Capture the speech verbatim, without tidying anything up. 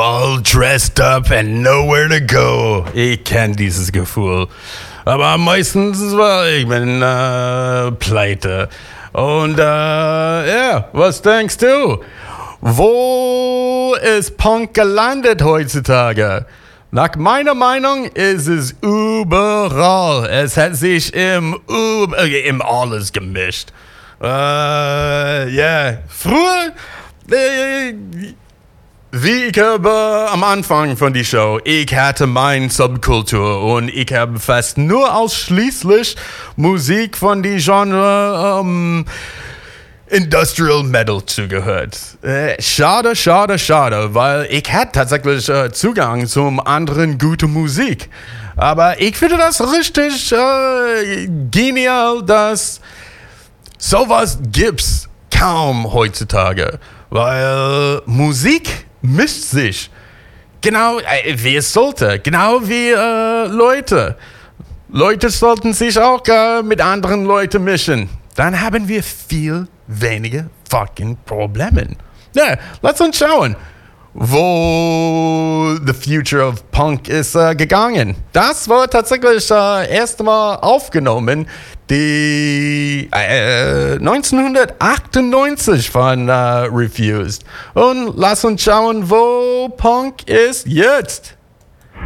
all dressed up and nowhere to go. Ich kenn dieses Gefühl. Aber meistens, weil ich bin äh, pleite. Und äh, ja, was denkst du? Wo ist Punk gelandet heutzutage? Nach meiner Meinung ist es überall. Es hat sich im, äh, im alles gemischt. Ja, äh, yeah. Früher, äh, wie ich habe am Anfang von der Show, ich hatte meine Subkultur und ich habe fast nur ausschließlich Musik von die Genre ähm, Industrial Metal zugehört. Äh, schade, schade, schade, weil ich hatte tatsächlich äh, Zugang zum anderen gute Musik. Aber ich finde das richtig äh, genial, dass sowas gibt's kaum heutzutage, weil Musik mischt sich. Genau äh, wie es sollte. Genau wie äh, Leute. Leute sollten sich auch äh, mit anderen Leuten mischen. Dann haben wir viel weniger fucking Probleme. Ja, lass uns schauen, wo the future of Punk ist äh, gegangen. Das war tatsächlich äh, erst mal aufgenommen, die äh, neunzehnhundertachtundneunzig von äh, Refused. Und lass uns schauen, wo Punk ist jetzt.